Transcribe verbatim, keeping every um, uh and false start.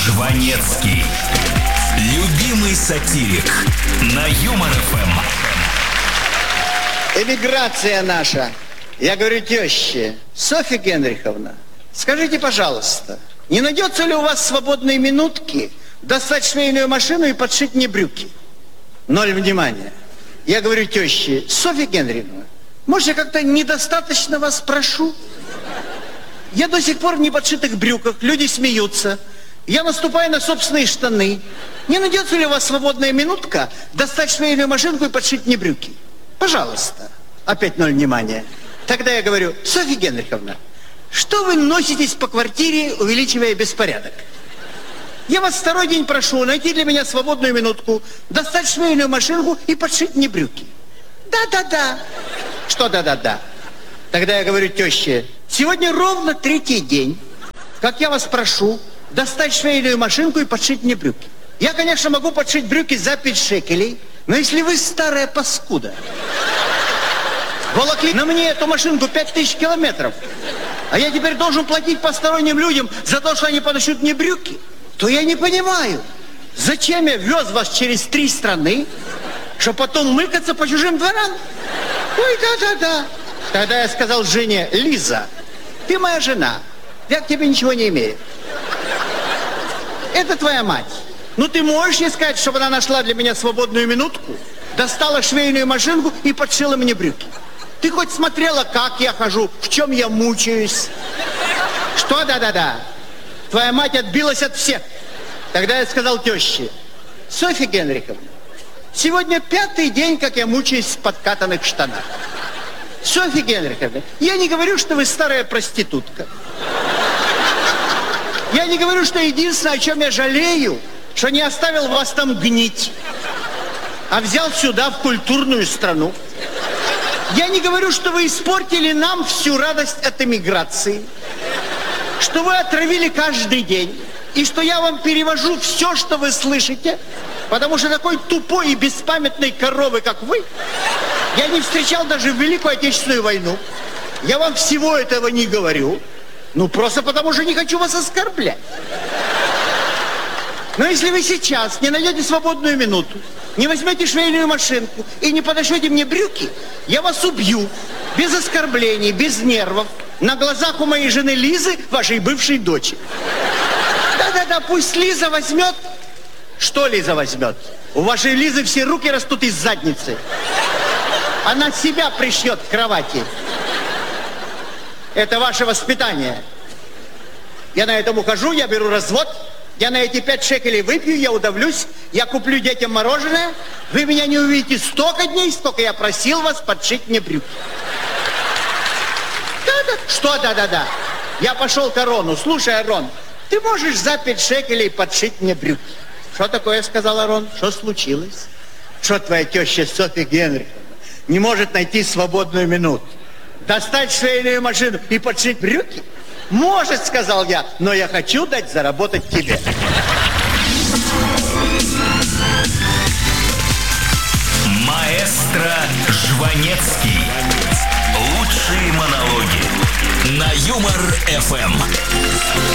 Жванецкий. Любимый сатирик на Юмор ФМ. Эмиграция наша. Я говорю теще: Софья Генриховна, скажите, пожалуйста, не найдется ли у вас свободные минутки достать швейную машину и подшить мне брюки? Ноль внимания. Я говорю теще: Софья Генриховна, может, я как-то недостаточно вас прошу? Я до сих пор в неподшитых брюках, люди смеются. Я наступаю на собственные штаны. Не найдется ли у вас свободная минутка достать швейную машинку и подшить мне брюки? Пожалуйста. Опять ноль внимания. Тогда я говорю: Софья Генриховна, что вы носитесь по квартире, увеличивая беспорядок? Я вас второй день прошу найти для меня свободную минутку, достать швейную машинку и подшить мне брюки. Да-да-да. Что да-да-да? Тогда я говорю теще: сегодня ровно третий день, как я вас прошу достать швейную машинку и подшить мне брюки. Я, конечно, могу подшить брюки за пять шекелей, но если вы, старая паскуда, волокли на мне эту машинку пять тысяч километров, а я теперь должен платить посторонним людям за то, что они подошьют мне брюки, то я не понимаю, зачем я вез вас через три страны, чтобы потом мыкаться по чужим дворам? Ой, да-да-да. Тогда я сказал жене: Лиза, ты моя жена, я к тебе ничего не имею. Это твоя мать. Ну ты можешь ей сказать, чтобы она нашла для меня свободную минутку, достала швейную машинку и подшила мне брюки? Ты хоть смотрела, как я хожу, в чем я мучаюсь? Что да-да-да? Твоя мать отбилась от всех. Тогда я сказал теще: Софья Генриховна, сегодня пятый день, как я мучаюсь в подкатанных штанах. Софья Генриховна, я не говорю, что вы старая проститутка. Я не говорю, что единственное, о чем я жалею, что не оставил вас там гнить, а взял сюда, в культурную страну. Я не говорю, что вы испортили нам всю радость от эмиграции, что вы отравили каждый день, и что я вам перевожу все, что вы слышите, потому что такой тупой и беспамятной коровы, как вы, я не встречал даже в Великую Отечественную войну. Я вам всего этого не говорю, ну просто потому что не хочу вас оскорблять. Но если вы сейчас не найдете свободную минуту, не возьмете швейную машинку и не подошьете мне брюки, я вас убью без оскорблений, без нервов, на глазах у моей жены Лизы, вашей бывшей дочери. Да-да-да, пусть Лиза возьмет. Что Лиза возьмет? У вашей Лизы все руки растут из задницы. Она себя пришьет к кровати. Это ваше воспитание. Я на этом ухожу, я беру развод. Я на эти пять шекелей выпью, я удавлюсь, я куплю детям мороженое. Вы меня не увидите столько дней, сколько я просил вас подшить мне брюки. Да-да. Что да-да-да? Я пошел к Арону. Слушай, Арон, ты можешь за пять шекелей подшить мне брюки? Что такое, сказал Арон? Что случилось? Что твоя теща Софья Генриховна не может найти свободную минуту, достать швейную машину и подшить брюки? Может, сказал я, но я хочу дать заработать тебе. Маэстро Жванецкий. Лучшие монологи на Юмор ФМ.